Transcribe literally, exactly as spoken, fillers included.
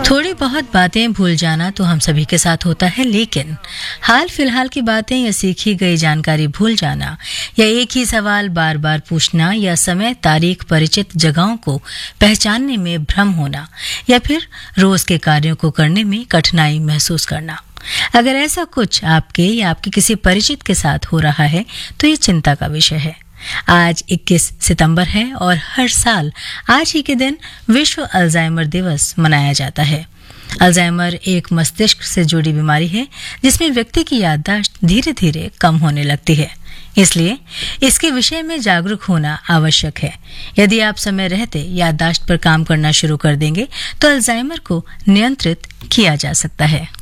थोड़ी बहुत बातें भूल जाना तो हम सभी के साथ होता है, लेकिन हाल फिलहाल की बातें या सीखी गई जानकारी भूल जाना या एक ही सवाल बार बार पूछना या समय तारीख परिचित जगहों को पहचानने में भ्रम होना या फिर रोज के कार्यों को करने में कठिनाई महसूस करना, अगर ऐसा कुछ आपके या आपके किसी परिचित के साथ हो रहा है तो ये चिंता का विषय है। आज इक्कीस सितंबर है और हर साल आज ही के दिन विश्व अल्जाइमर दिवस मनाया जाता है। अल्जाइमर एक मस्तिष्क से जुड़ी बीमारी है जिसमें व्यक्ति की याददाश्त धीरे धीरे कम होने लगती है, इसलिए इसके विषय में जागरूक होना आवश्यक है। यदि आप समय रहते याददाश्त पर काम करना शुरू कर देंगे तो अल्जाइमर को नियंत्रित किया जा सकता है।